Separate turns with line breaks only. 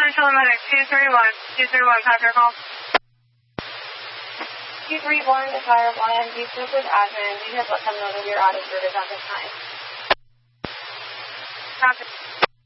Central Medic 231, Patrick call.
231 to Firefly, you spoke with admin. You have let them know that you're out of service at this time.
Copy.